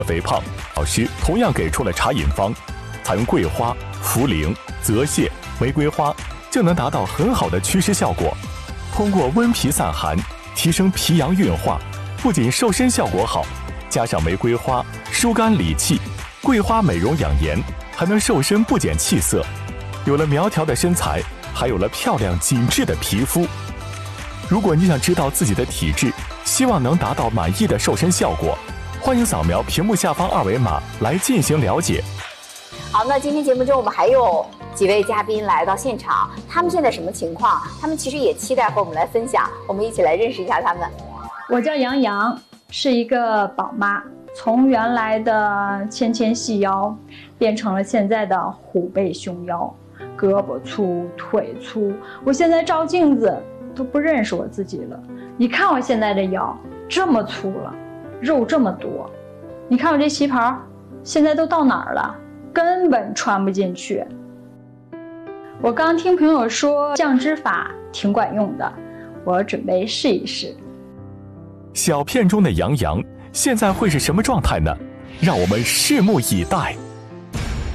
肥胖，老师同样给出了茶饮方，采用桂花、茯苓、泽泻、玫瑰花，就能达到很好的祛湿效果。通过温脾散寒，提升脾阳运化，不仅瘦身效果好，加上玫瑰花疏肝理气，桂花美容养颜，还能瘦身不减气色。有了苗条的身材，还有了漂亮紧致的皮肤。如果你想知道自己的体质，希望能达到满意的瘦身效果，欢迎扫描屏幕下方二维码来进行了解。 好，那今天节目中我们还有几位嘉宾来到现场，他们现在什么情况？他们其实也期待和我们来分享，我们一起来认识一下他们。 我叫杨洋，是一个宝妈，从原来的纤纤细腰变成了现在的虎背熊腰，胳膊粗腿粗，我现在照镜子都不认识我自己了。你看我现在这腰这么粗了，肉这么多，你看我这旗袍现在都到哪儿了，根本穿不进去。我刚听朋友说降脂法挺管用的，我准备试一试。 小片中的杨洋现在会是什么状态呢？让我们拭目以待。